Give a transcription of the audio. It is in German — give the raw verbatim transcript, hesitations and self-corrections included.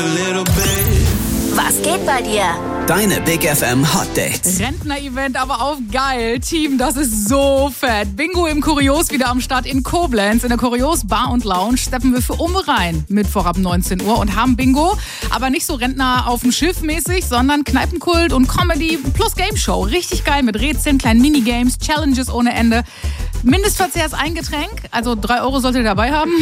Was geht bei dir? Deine Big F M Hot Dates. Rentner-Event, aber auf geil. Team, das ist so fett. Bingo im Kurios wieder am Start in Koblenz. In der Kurios Bar und Lounge steppen wir für Umme rein. Mittwoch ab neunzehn Uhr und haben Bingo. Aber nicht so Rentner auf dem Schiff mäßig, sondern Kneipenkult und Comedy plus Game Show. Richtig geil mit Rätseln, kleinen Minigames, Challenges ohne Ende. Mindestverzehr ist ein Getränk, also drei Euro solltet ihr dabei haben.